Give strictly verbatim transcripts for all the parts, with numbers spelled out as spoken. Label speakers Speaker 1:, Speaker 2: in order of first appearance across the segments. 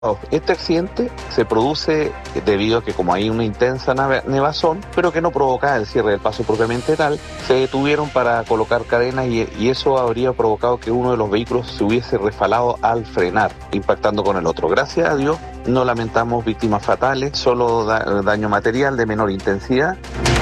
Speaker 1: Este accidente se produce debido a que como hay una intensa nevazón, pero que no provoca el cierre del paso propiamente tal, se detuvieron para colocar cadenas y, y eso habría provocado que uno de los vehículos se hubiese resbalado al frenar, impactando con el otro. Gracias a Dios no lamentamos víctimas fatales, solo da, daño material de menor intensidad.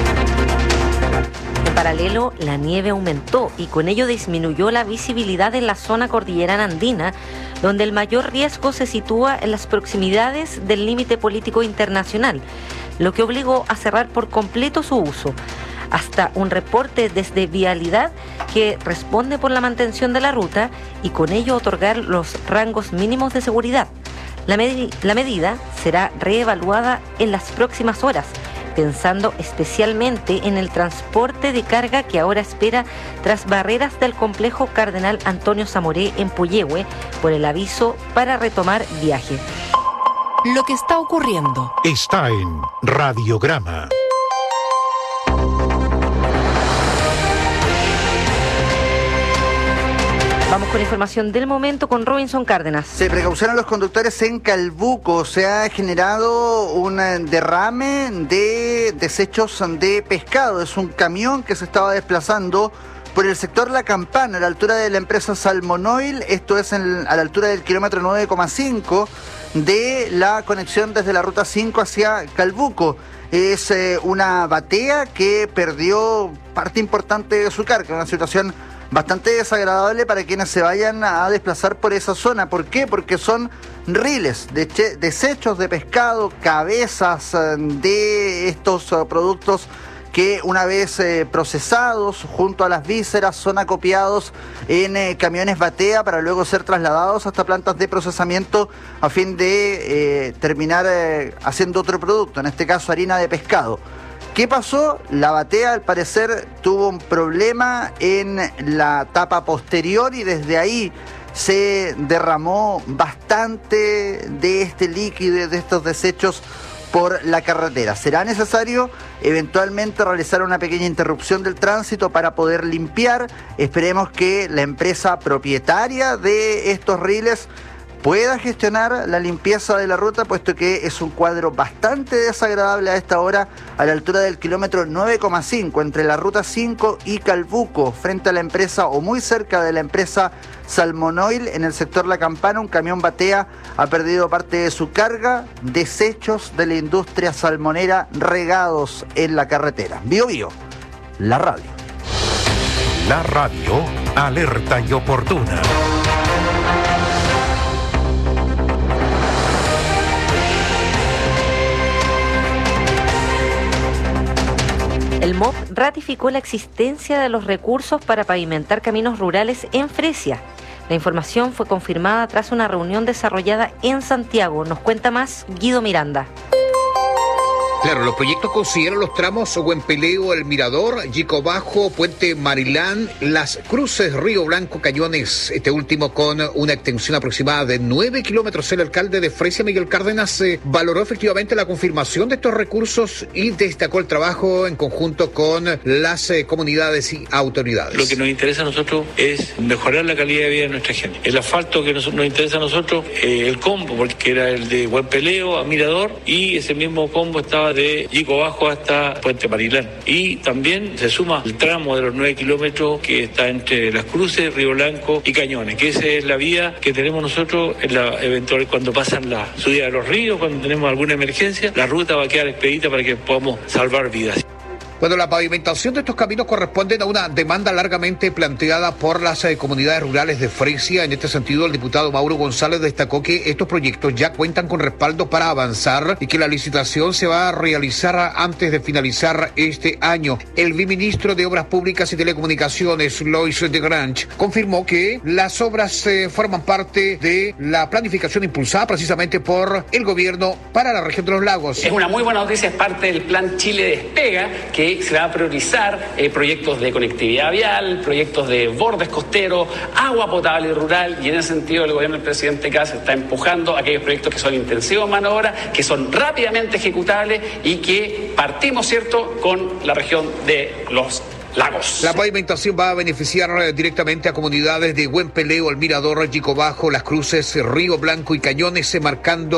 Speaker 2: En paralelo, la nieve aumentó y con ello disminuyó la visibilidad en la zona cordillerana andina, donde el mayor riesgo se sitúa en las proximidades del límite político internacional, lo que obligó a cerrar por completo su uso. Hasta un reporte desde Vialidad que responde por la mantención de la ruta y con ello otorgar los rangos mínimos de seguridad. La, med- la medida será reevaluada en las próximas horas, pensando especialmente en el transporte de carga que ahora espera tras barreras del complejo Cardenal Antonio Zamoré en Puyehue por el aviso para retomar viaje.
Speaker 3: Lo que está ocurriendo
Speaker 4: está en Radiograma.
Speaker 2: Vamos con información del momento con Robinson Cárdenas.
Speaker 5: Se precaucionan los conductores en Calbuco. Se ha generado un derrame de desechos de pescado. Es un camión que se estaba desplazando por el sector La Campana, a la altura de la empresa Salmonoil. Esto es en, a la altura del kilómetro nueve coma cinco de la conexión desde la ruta cinco hacia Calbuco. Es eh, una batea que perdió parte importante de su carga, una situación bastante desagradable para quienes se vayan a desplazar por esa zona. ¿Por qué? Porque son riles, de che- desechos de pescado, cabezas de estos uh, productos que una vez eh, procesados junto a las vísceras son acopiados en eh, camiones batea para luego ser trasladados hasta plantas de procesamiento a fin de eh, terminar eh, haciendo otro producto, en este caso harina de pescado. ¿Qué pasó? La batea al parecer tuvo un problema en la tapa posterior y desde ahí se derramó bastante de este líquido, de estos desechos por la carretera. Será necesario eventualmente realizar una pequeña interrupción del tránsito para poder limpiar. Esperemos que la empresa propietaria de estos riles pueda gestionar la limpieza de la ruta, puesto que es un cuadro bastante desagradable a esta hora, a la altura del kilómetro nueve coma cinco, entre la ruta cinco y Calbuco, frente a la empresa o muy cerca de la empresa Salmonoil, en el sector La Campana. Un camión batea ha perdido parte de su carga, desechos de la industria salmonera regados en la carretera. Bio Bio, la radio.
Speaker 4: La radio alerta y oportuna.
Speaker 2: El M O P ratificó la existencia de los recursos para pavimentar caminos rurales en Fresia. La información fue confirmada tras una reunión desarrollada en Santiago. Nos cuenta más Guido Miranda.
Speaker 6: Claro, los proyectos consideran los tramos Huempeleo, El Mirador, Yico Bajo, Puente Marilán, Las Cruces, Río Blanco, Cañones, este último con una extensión aproximada de nueve kilómetros. El alcalde de Fresia, Miguel Cárdenas, eh, valoró efectivamente la confirmación de estos recursos y destacó el trabajo en conjunto con las eh, comunidades y autoridades.
Speaker 7: Lo que nos interesa a nosotros es mejorar la calidad de vida de nuestra gente. El asfalto que nos, nos interesa a nosotros, eh, el combo, porque era el de Huempeleo a Mirador, y ese mismo combo estaba de Yico Bajo hasta Puente Marilán. Y también se suma el tramo de los nueve kilómetros que está entre Las Cruces, Río Blanco y Cañones, que esa es la vía que tenemos nosotros en la eventual cuando pasan la subida de los ríos, cuando tenemos alguna emergencia, la ruta va a quedar expedita para que podamos salvar vidas.
Speaker 6: Bueno, la pavimentación de estos caminos corresponde a una demanda largamente planteada por las eh, comunidades rurales de Fresia. En este sentido, el diputado Mauro González destacó que estos proyectos ya cuentan con respaldo para avanzar y que la licitación se va a realizar antes de finalizar este año. El viceministro de Obras Públicas y Telecomunicaciones, Lois de Grange, confirmó que las obras eh, forman parte de la planificación impulsada precisamente por el gobierno para la región de los lagos.
Speaker 8: Es una muy buena noticia, es parte del plan Chile Despega, que se va a priorizar eh, proyectos de conectividad vial, proyectos de bordes costeros, agua potable rural, y en ese sentido el gobierno del presidente Kast está empujando aquellos proyectos que son intensivos en mano de obra, que son rápidamente ejecutables y que partimos, ¿cierto?, con la región de los Lagos.
Speaker 6: La pavimentación va a beneficiar eh, directamente a comunidades de Buen Peleo, El Mirador, Yico Bajo, Las Cruces, Río Blanco y Cañones, eh, marcando